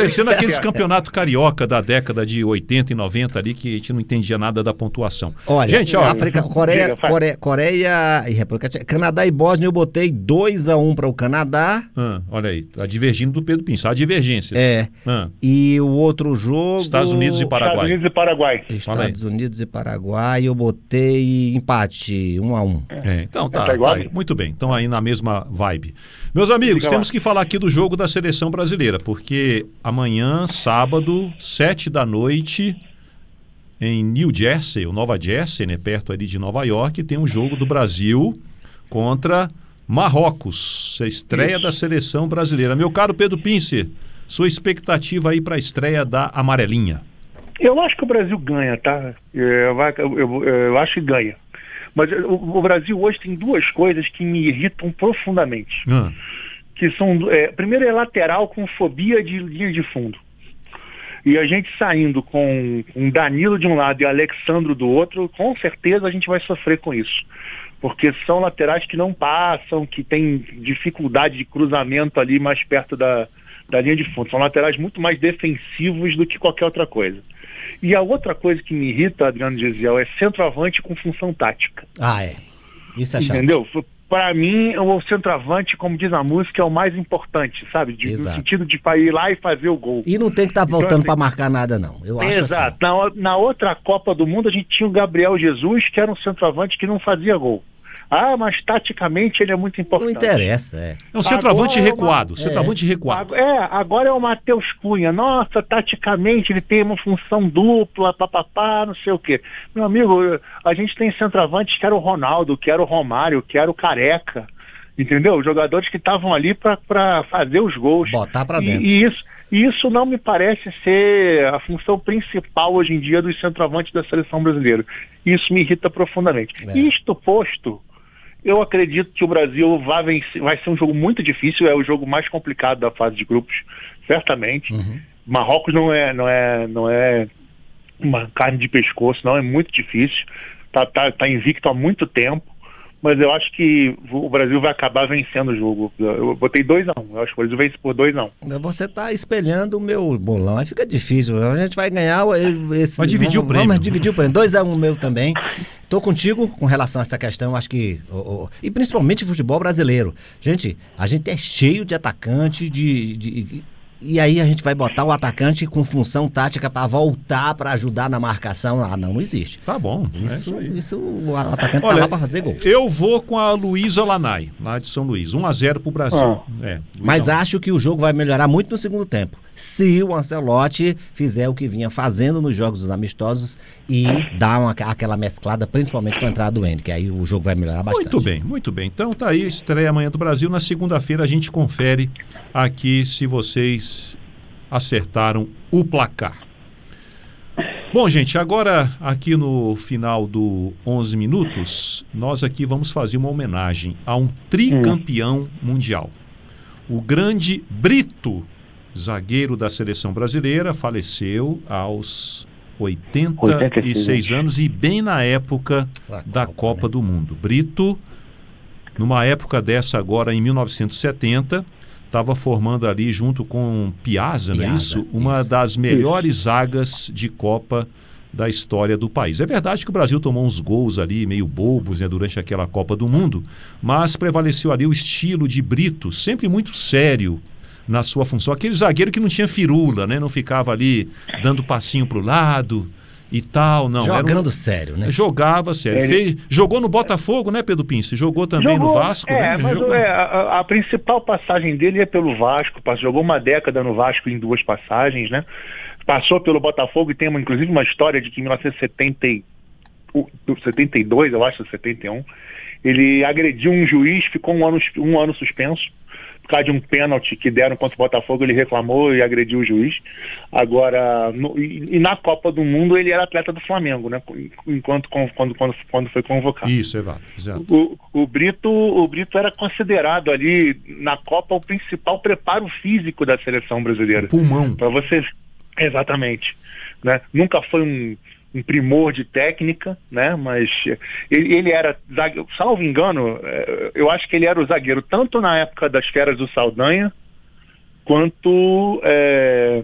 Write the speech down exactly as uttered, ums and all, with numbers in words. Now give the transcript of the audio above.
parecendo aqueles campeonatos carioca da década de oitenta e noventa ali, que a gente não entendia nada da pontuação. Olha, gente, ó, África, Coreia, Coreia, Coreia e República Tcheca, Canadá e Bósnia, eu botei dois a um para o Canadá. Ah, olha aí, tá divergindo do Pedro Pinto, há divergências. É. Ah. E o outro jogo... Estados Unidos e Paraguai. Estados Unidos e Paraguai. Estados Unidos e Paraguai, eu botei empate, um a um. É, então tá, tá igual? tá aí, muito bem, então aí na mesma vibe. Meus amigos, Fica temos lá. que falar aqui do jogo da seleção brasileira, porque amanhã, sábado, sete da noite, em New Jersey, ou Nova Jersey, né, perto ali de Nova York, tem um jogo do Brasil contra Marrocos, a estreia Isso. da seleção brasileira. Meu caro Pedro Pince, sua expectativa aí para a estreia da amarelinha? Eu acho que o Brasil ganha, tá? Eu, eu, eu, eu acho que ganha. Mas o, o Brasil hoje tem duas coisas que me irritam profundamente. Ah. Que são, é, primeiro é lateral com fobia de linha de fundo. E a gente saindo com um Danilo de um lado e Alexandro do outro, com certeza a gente vai sofrer com isso. Porque são laterais que não passam, que têm dificuldade de cruzamento ali mais perto da, da linha de fundo. São laterais muito mais defensivos do que qualquer outra coisa. E a outra coisa que me irrita, Adriano Gesiel, é centroavante com função tática. Ah, é. Isso é chato. Entendeu? Para mim, o centroavante, como diz a música, é o mais importante, sabe? De, no sentido de ir lá e fazer o gol. E não tem que estar tá voltando então, assim, para marcar nada, não. Eu acho exato. Assim. Na, na outra Copa do Mundo, a gente tinha o Gabriel Jesus, que era um centroavante que não fazia gol. Ah, mas taticamente ele é muito importante. Não interessa, é. É um centroavante agora recuado, é uma... centroavante é. recuado. É, agora é o Matheus Cunha. Nossa, taticamente ele tem uma função dupla, papapá, não sei o quê. Meu amigo, a gente tem centroavantes que era o Ronaldo, que era o Romário, que era o Careca, entendeu? Jogadores que estavam ali para fazer os gols. Botar para dentro. E, e isso, isso não me parece ser a função principal hoje em dia dos centroavantes da seleção brasileira. Isso me irrita profundamente. É. Isto posto... Eu acredito que o Brasil vai, vencer, vai ser um jogo muito difícil, é o jogo mais complicado da fase de grupos, certamente. Uhum. Marrocos não é, não, é, não é uma carne de pescoço, não, é muito difícil. Tá, tá, tá invicto há muito tempo, mas eu acho que o Brasil vai acabar vencendo o jogo. Eu botei dois a um, eu acho que o Brasil vence por dois a um. Você está espelhando o meu bolão, aí fica difícil. A gente vai ganhar esse... Vai dividir vamos, o prêmio. Vamos dividir o prêmio. dois a um um meu também. Estou contigo com relação a essa questão, acho que... Oh, oh, e principalmente futebol brasileiro. Gente, a gente é cheio de atacante, de... de, de e aí a gente vai botar o atacante com função tática para voltar, para ajudar na marcação. Ah, não, não existe. Tá bom. Isso, é isso, isso o atacante Olha, tá lá para fazer gol. Eu vou com a Luísa Lanai, lá de São Luís. um a zero pro Brasil. Ah. É, Mas acho que o jogo vai melhorar muito no segundo tempo. Se o Ancelotti fizer o que vinha fazendo nos jogos dos amistosos e dar uma, aquela mesclada, principalmente com a entrada do Hendrick, que aí o jogo vai melhorar bastante. Muito bem, muito bem. Então tá aí, estreia amanhã do Brasil. Na segunda-feira a gente confere aqui se vocês acertaram o placar. Bom, gente, agora aqui no final do onze minutos, nós aqui vamos fazer uma homenagem a um tricampeão hum. mundial. O grande Brito, zagueiro da seleção brasileira, faleceu aos oitenta e seis anos e bem na época ah, da Copa, Copa né? do Mundo. Brito, numa época dessa agora, em mil novecentos e setenta, estava formando ali junto com Piazza, Piazza, não é isso? Uma isso. das melhores zagas de Copa da história do país. É verdade que o Brasil tomou uns gols ali meio bobos, né, durante aquela Copa do Mundo, mas prevaleceu ali o estilo de Brito, sempre muito sério na sua função. Aquele zagueiro que não tinha firula, né? Não ficava ali dando passinho pro lado e tal, não. Jogando era um... sério, né? Jogava sério. Ele... Fez... Jogou no Botafogo, né, Pedro Pince? Jogou também jogou, no Vasco, é, né? Mas jogou... é, a, a principal passagem dele é pelo Vasco. Jogou uma década no Vasco em duas passagens, né? Passou pelo Botafogo e tem uma, inclusive uma história de que em mil novecentos e setenta e dois, eu acho, setenta e um, ele agrediu um juiz, ficou um ano, um ano suspenso. Por causa de um pênalti que deram contra o Botafogo, ele reclamou e agrediu o juiz. Agora, no, e, e na Copa do Mundo ele era atleta do Flamengo, né? Enquanto quando, quando, quando foi convocado. Isso, exato. exato. O, o, Brito, o Brito era considerado ali na Copa o principal preparo físico da seleção brasileira. Pulmão. Para você, exatamente. Né? Nunca foi um, um primor de técnica, né? Mas ele, ele era, salvo engano, eu acho que ele era o zagueiro tanto na época das Feras do Saldanha, quanto é,